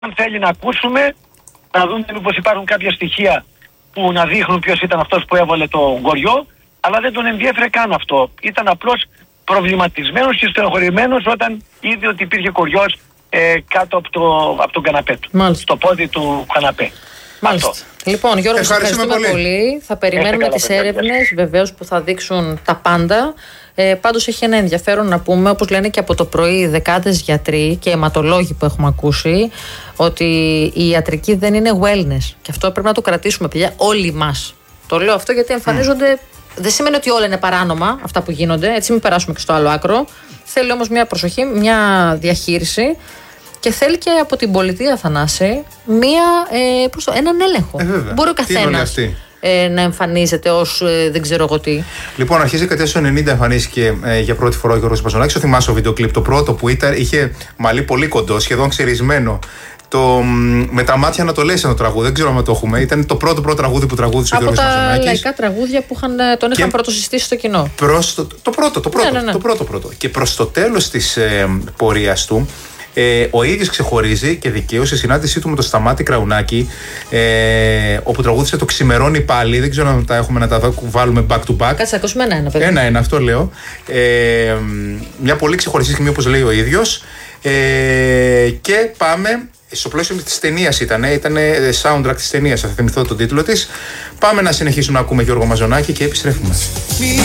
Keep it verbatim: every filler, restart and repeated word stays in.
Αν θέλει να ακούσουμε, να δούμε μήπως υπάρχουν κάποια στοιχεία που να δείχνουν ποιος ήταν αυτός που έβαλε το κοριό, αλλά δεν τον ενδιέφερε καν αυτό. Ήταν απλώς προβληματισμένος και στενοχωρημένος όταν είδε ότι υπήρχε κοριός ε, κάτω από, το, από τον καναπέ του. Μάλιστα. Στο πόδι του καναπέ. Μάλιστα. Αυτό. Λοιπόν, Γιώργο, ευχαριστούμε, ευχαριστούμε πολύ. πολύ. Θα περιμένουμε τις έρευνες βεβαίως που θα δείξουν τα πάντα. Ε, πάντως έχει ένα ενδιαφέρον να πούμε, όπως λένε και από το πρωί δεκάδες γιατροί και αιματολόγοι που έχουμε ακούσει, ότι η ιατρική δεν είναι wellness. Και αυτό πρέπει να το κρατήσουμε, παιδιά, όλοι μας. Το λέω αυτό γιατί εμφανίζονται. Mm. Δεν σημαίνει ότι όλα είναι παράνομα αυτά που γίνονται, έτσι μην περάσουμε και στο άλλο άκρο. Θέλει όμως μια προσοχή, μια διαχείριση. Και θέλει και από την πολιτεία, Θανάση, μία, ε, προς το, έναν έλεγχο. Ε, Μπορεί ο καθένας ε, να εμφανίζεται ως ε, δεν ξέρω εγώ τι. Λοιπόν, αρχίζει η δεκαετία του ενενήντα, εμφανίστηκε ε, για πρώτη φορά ο Γιώργος Μαζονάκης. Το θυμάσαι το βίντεο κλιπ, το πρώτο που ήταν, είχε μαλλί πολύ κοντό, σχεδόν ξερισμένο. Το, με τα μάτια να το λες ένα τραγούδι, δεν ξέρω αν το έχουμε. Ήταν το πρώτο πρώτο τραγούδι που τραγούδισε ο Γιώργος Μαζονάκης. Από τα λαϊκά τραγούδια που είχαν, τον είχαν πρωτοσυστήσει στο κοινό. Προς το, το πρώτο, το πρώτο, ναι, ναι, ναι. το πρώτο, πρώτο. Και προς το τέλος της ε, πορείας του, Ε, ο ίδιος ξεχωρίζει και δικαίως σε συνάντησή του με το Σταμάτη Κραουνάκη, ε, όπου τραγούδισε το Ξημερώνει πάλι. Δεν ξέρω αν τα έχουμε να τα βάλουμε back to back. Κάτσε, ακούσουμε ένα-ένα, παιδί. Ένα-ένα, αυτό λέω. Ε, μια πολύ ξεχωριστή στιγμή, όπως λέει ο ίδιος. Ε, και πάμε. Στο πλαίσιο της ταινίας ήταν, ήταν soundtrack της ταινίας, θα θυμηθώ τον τίτλο της. Πάμε να συνεχίσουμε να ακούμε Γιώργο Μαζονάκη και επιστρέφουμε.